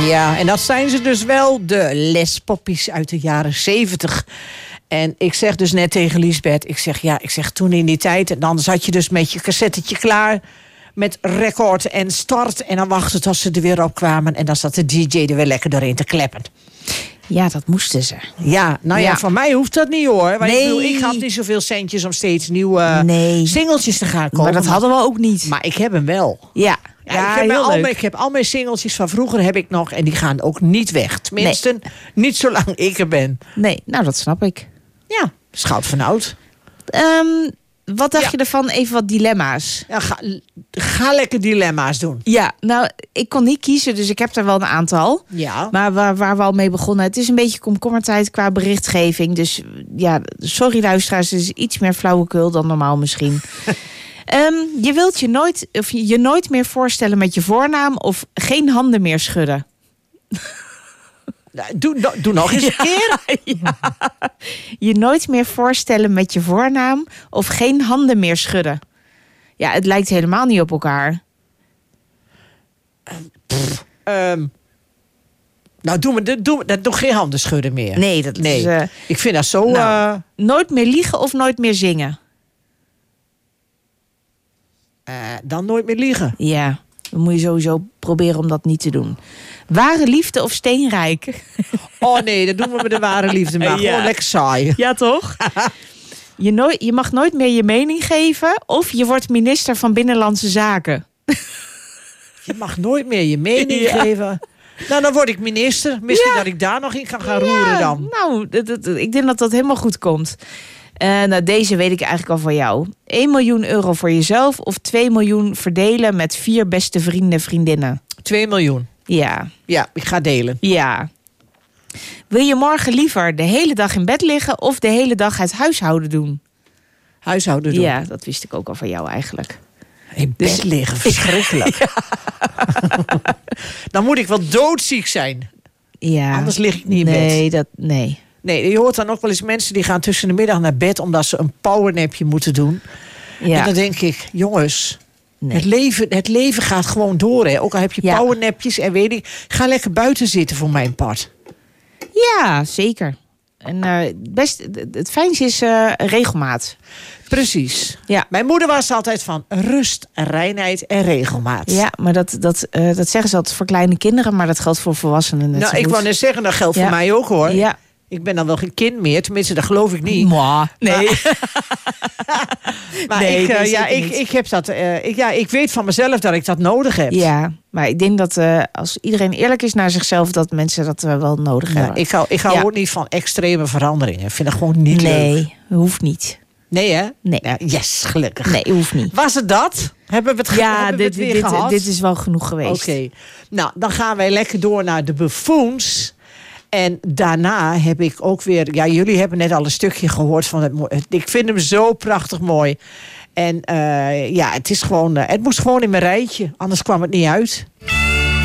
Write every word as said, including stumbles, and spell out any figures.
Ja, en dat zijn ze dus wel, de lespoppies uit de jaren zeventig. En ik zeg dus net tegen Liesbeth, ik zeg ja, ik zeg toen in die tijd, en dan zat je dus met je cassettetje klaar met record en start en dan wachten tot ze er weer op kwamen en dan zat de D J er weer lekker doorheen te kleppen. Ja, dat moesten ze. Ja, nou ja, ja. voor mij hoeft dat niet hoor. Want nee. ik, bedoel, ik had niet zoveel centjes om steeds nieuwe nee. singeltjes te gaan kopen. Maar dat hadden we ook niet. Maar ik heb hem wel. Ja, ja, ja ik, heb heel al leuk. mijn, ik heb al mijn singeltjes van vroeger heb ik nog en die gaan ook niet weg. Tenminste, nee. niet zolang ik er ben. Nee, nou dat snap ik. Ja, schout van oud. Um, wat dacht ja. je ervan? Even wat dilemma's. Ja, ga, ga lekker dilemma's doen. Ja, nou, ik kon niet kiezen, dus ik heb er wel een aantal. Ja. Maar waar, waar we al mee begonnen, het is een beetje komkommertijd qua berichtgeving. Dus ja, sorry luisteraars, het is iets meer flauwekul dan normaal misschien. um, je wilt je nooit, of je nooit meer voorstellen met je voornaam of geen handen meer schudden. Doe, doe, doe nog eens ja, een keer. Ja. Je nooit meer voorstellen met je voornaam of geen handen meer schudden. Ja, het lijkt helemaal niet op elkaar. Pff, um, nou, doe me, doe, doe, doe geen handen schudden meer. Nee, dat nee. is... Uh, ik vind dat zo... Nou, uh, nooit meer liegen of nooit meer zingen? Uh, dan nooit meer liegen. Ja, dan moet je sowieso proberen om dat niet te doen. Ware liefde of steenrijk? Oh nee, dat doen we met de ware liefde. Maar ja. Gewoon lekker saai. Ja, toch? je, nooit, je mag nooit meer je mening geven of je wordt minister van Binnenlandse Zaken. Je mag nooit meer je mening ja. geven. Nou, dan word ik minister. Misschien ja. dat ik daar nog in kan gaan ja, roeren dan. Nou, dat, dat, ik denk dat dat helemaal goed komt. Uh, nou, deze weet ik eigenlijk al van jou. één miljoen euro voor jezelf of twee miljoen verdelen met vier beste vrienden, vriendinnen? twee miljoen. Ja. Ja, ik ga delen. Ja. Wil je morgen liever de hele dag in bed liggen of de hele dag het huishouden doen? Huishouden doen? Ja, dat wist ik ook al van jou eigenlijk. In bed dus... liggen, verschrikkelijk. Ja. Dan moet ik wel doodziek zijn. Ja. Anders lig ik niet in nee, bed. Dat, nee, nee. Je hoort dan ook wel eens mensen die gaan tussen de middag naar bed omdat ze een powernapje moeten doen. Ja. En dan denk ik, jongens... Nee. Het, leven, het leven gaat gewoon door. Hè. Ook al heb je ja. powernapjes en weet ik. Ga lekker buiten zitten voor mijn part. Ja, zeker. En uh, best, het fijnste is uh, regelmaat. Precies. Ja. Mijn moeder was altijd van rust, reinheid en regelmaat. Ja, maar dat, dat, uh, dat zeggen ze altijd voor kleine kinderen. Maar dat geldt voor volwassenen net Nou, zo ik goed. wou net zeggen, dat geldt ja. voor mij ook hoor. Ja. Ik ben dan wel geen kind meer. Tenminste, dat geloof ik niet. Mwah, nee. Maar, maar nee, ik, uh, nee, ja, ik, ik, heb dat, uh, ik, ja, ik weet van mezelf dat ik dat nodig heb. Ja, maar ik denk dat uh, als iedereen eerlijk is naar zichzelf... dat mensen dat uh, wel nodig nou, hebben. Ik hou, ik hou ja. ook niet van extreme veranderingen. Ik vind dat gewoon niet nee, leuk. Nee, hoeft niet. Nee, hè? Nee. Ja, yes, gelukkig. Nee, hoeft niet. Was het dat? Hebben we het, ja, hebben dit, we het weer dit, gehad? dit is wel genoeg geweest. Oké. Okay. Nou, dan gaan wij lekker door naar de buffoons. En daarna heb ik ook weer... Ja, jullie hebben net al een stukje gehoord van het... Ik vind hem zo prachtig mooi. En uh, ja, het is gewoon... Uh, het moest gewoon in mijn rijtje. Anders kwam het niet uit.